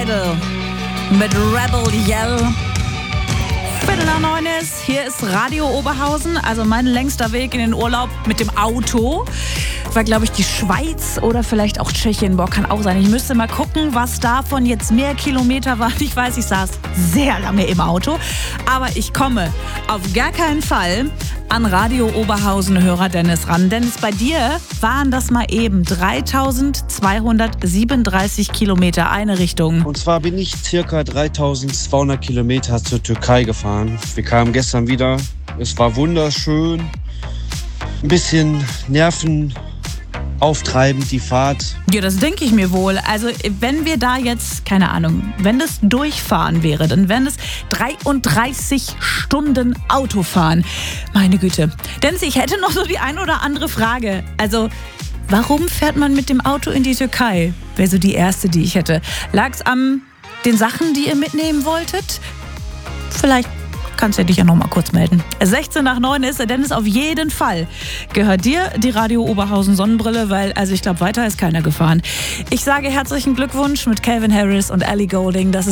Idol mit Rebel Yell. 8:45 ist, hier ist Radio Oberhausen, also mein längster Weg in den Urlaub mit dem Auto. War, glaube ich, die Schweiz oder vielleicht auch Tschechien. Boah, kann auch sein. Ich müsste mal gucken, was davon jetzt mehr Kilometer waren. Ich weiß, ich saß sehr lange im Auto, aber ich komme auf gar keinen Fall an Radio Oberhausen-Hörer Dennis ran. Dennis, bei dir waren das mal eben 3237 Kilometer eine Richtung. Und zwar bin ich circa 3200 Kilometer zur Türkei gefahren. Wir kamen gestern wieder. Es war wunderschön. Ein bisschen nervenauftreibend, die Fahrt. Ja, das denke ich mir wohl. Also wenn wir da jetzt, keine Ahnung, wenn das Durchfahren wäre, dann wären es 33 Stunden Autofahren. Meine Güte. Dennis, ich hätte noch so die ein oder andere Frage. Also, warum fährt man mit dem Auto in die Türkei? Wäre so die erste, die ich hätte. Lag es an den Sachen, die ihr mitnehmen wolltet? Vielleicht kannst du dich ja noch mal kurz melden. 8:16 ist Dennis, auf jeden Fall gehört dir die Radio Oberhausen Sonnenbrille, weil, also ich glaube, weiter ist keiner gefahren. Ich sage herzlichen Glückwunsch mit Calvin Harris und Ellie Goulding. Das ist